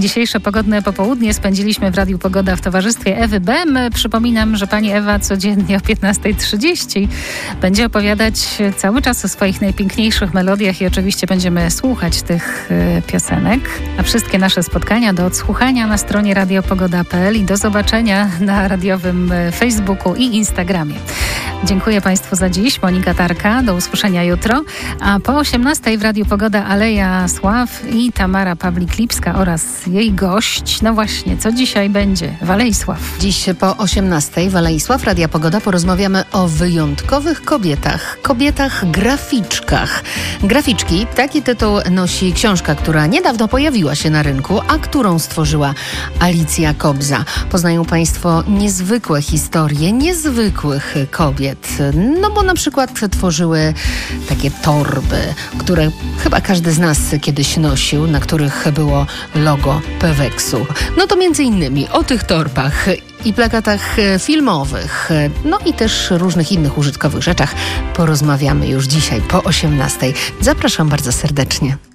Dzisiejsze pogodne popołudnie spędziliśmy w Radiu Pogoda w towarzystwie Ewy Bem. Przypominam, że pani Ewa codziennie o 15:30 będzie opowiadać cały czas o swoich najpiękniejszych melodiach i oczywiście będziemy słuchać tych piosenek. A wszystkie nasze spotkania do odsłuchania na stronie radiopogoda.pl i do zobaczenia na radiowym Facebooku i Instagramie. Dziękuję Państwu za dziś. Monika Tarka. Do usłyszenia jutro. A po 18:00 w Radiu Pogoda Aleja Sław i Tamara Pawlik-Lipska oraz jej gość. No właśnie, co dzisiaj będzie w Alei Sław? Dziś po 18:00 w Alei Sław Radia Pogoda porozmawiamy o wyjątkowych kobietach. Kobietach graficzkach. Graficzki, taki tytuł nosi książka, która niedawno pojawiła się na rynku, a którą stworzyła Alicja Kobza. Poznają Państwo niezwykłe historie niezwykłych kobiet. No bo na przykład tworzyły takie torby, które chyba każdy z nas kiedyś nosił, na których było logo Peweksu. No to między innymi o tych torbach i plakatach filmowych, no i też różnych innych użytkowych rzeczach porozmawiamy już dzisiaj po 18:00. Zapraszam bardzo serdecznie.